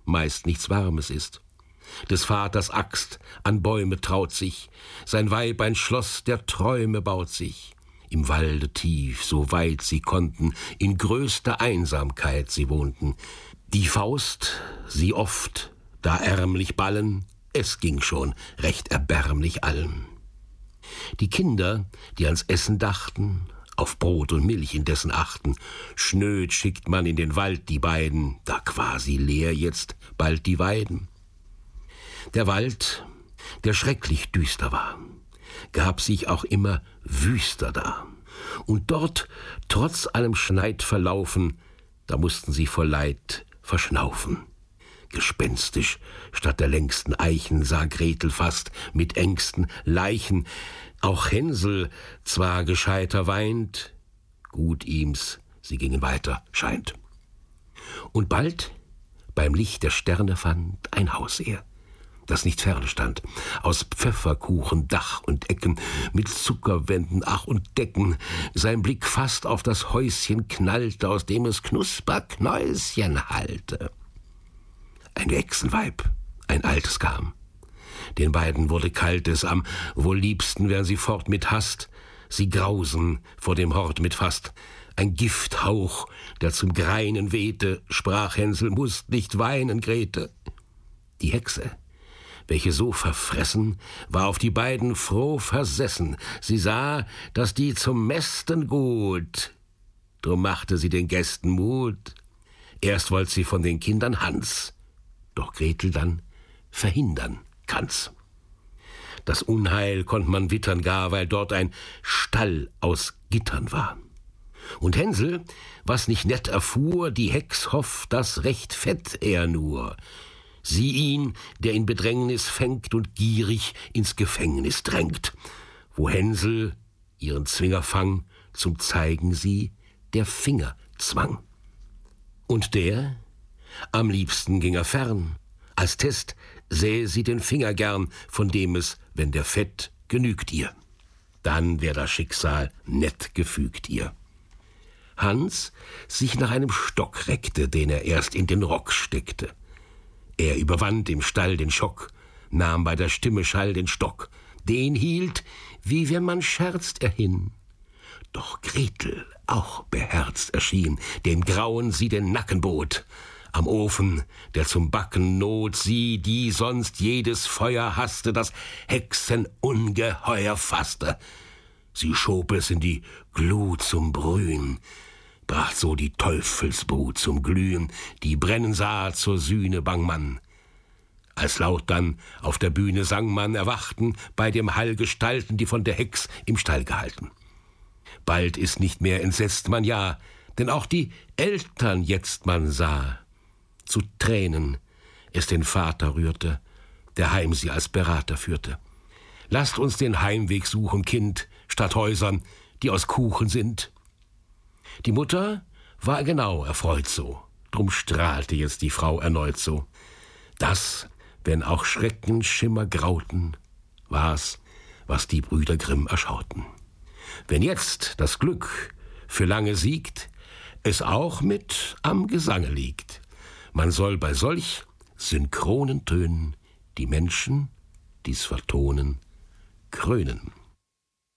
meist nichts Warmes ist. Des Vaters Axt an Bäume traut sich, sein Weib ein Schloss der Träume baut sich. Im Walde tief, so weit sie konnten, in größter Einsamkeit sie wohnten. Die Faust, sie oft, da ärmlich ballen, es ging schon recht erbärmlich allen. Die Kinder, die ans Essen dachten, auf Brot und Milch indessen achten, schnöd schickt man in den Wald die beiden, da quasi leer jetzt bald die Weiden. Der Wald, der schrecklich düster war, gab sich auch immer wüster dar. Und dort, trotz allem Schneid verlaufen, da mussten sie vor Leid verschnaufen. Gespenstisch statt der längsten Eichen sah Gretel fast mit Ängsten Leichen. Auch Hänsel zwar gescheiter weint, gut ihm's, sie gingen weiter, scheint. Und bald beim Licht der Sterne fand ein Haus er, das nicht ferne stand, aus Pfefferkuchen, Dach und Ecken, mit Zuckerwänden, ach und Decken. Sein Blick fast auf das Häuschen knallte, aus dem es Knusperknäuschen hallte. Ein Hexenweib, ein altes kam. Den beiden wurde kaltes, am wohl liebsten wären sie fort mit Hast. Sie grausen vor dem Hort mit Fast. Ein Gifthauch, der zum Greinen wehte, sprach Hänsel, mußt nicht weinen, Grete. Die Hexe, welche so verfressen, war auf die beiden froh versessen. Sie sah, dass die zum Mästen gut, drum machte sie den Gästen Mut. Erst wollt sie von den Kindern Hans, doch Gretel dann verhindern kann's. Das Unheil konnt man wittern gar, weil dort ein Stall aus Gittern war. Und Hänsel, was nicht nett erfuhr, die Hex hofft, das recht fett er nur. Sie ihn, der in Bedrängnis fängt und gierig ins Gefängnis drängt, wo Hänsel ihren Zwingerfang zum Zeigen sie der Finger zwang. Und der, am liebsten ging er fern, als Test sähe sie den Finger gern, von dem es, wenn der Fett, genügt ihr. Dann wär das Schicksal nett gefügt ihr. Hans sich nach einem Stock reckte, den er erst in den Rock steckte. Er überwand im Stall den Schock, nahm bei der Stimme Schall den Stock. Den hielt, wie wenn man scherzt, er hin. Doch Gretel auch beherzt erschien, dem Grauen sie den Nacken bot. Am Ofen, der zum Backen not, sie, die sonst jedes Feuer hasste, das Hexenungeheuer fasste. Sie schob es in die Glut zum Brühen, bracht so die Teufelsbrut zum Glühen, die brennen sah zur Sühne bang man. Als laut dann auf der Bühne sang man, erwachten bei dem Hall Gestalten, die von der Hex im Stall gehalten. Bald ist nicht mehr entsetzt man ja, denn auch die Eltern jetzt man sah. Zu Tränen es den Vater rührte, der heim sie als Berater führte. Lasst uns den Heimweg suchen, Kind, statt Häusern, die aus Kuchen sind. Die Mutter war genau erfreut so, drum strahlte jetzt die Frau erneut so. Das, wenn auch Schreckenschimmer grauten, war's, was die Brüder Grimm erschauten. Wenn jetzt das Glück für lange siegt, es auch mit am Gesange liegt. Man soll bei solch synchronen Tönen die Menschen, die's vertonen, krönen.